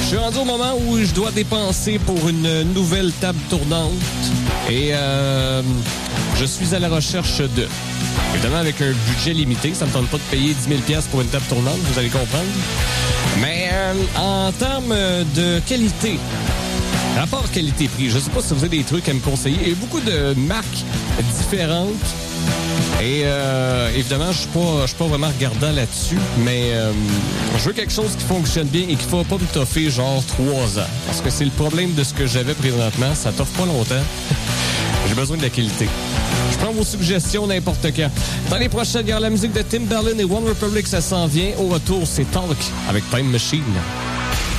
suis rendu au moment où je dois dépenser pour une nouvelle table tournante et je suis à la recherche de... Évidemment, avec un budget limité, ça ne me tente pas de payer 10 000 $ pour une table tournante, vous allez comprendre. Mais en termes de qualité, rapport qualité-prix, je ne sais pas si vous avez des trucs à me conseiller. Il y a beaucoup de marques différentes. Et évidemment, je suis pas vraiment regardant là-dessus, mais je veux quelque chose qui fonctionne bien et qui ne va pas me toffer genre 3 ans. Parce que c'est le problème de ce que j'avais présentement, ça toffe pas longtemps. J'ai besoin de la qualité. Je prends vos suggestions n'importe quand. Dans les prochaines, il y aura la musique de Timbaland et One Republic, ça s'en vient. Au retour, c'est Talk avec Time Machine.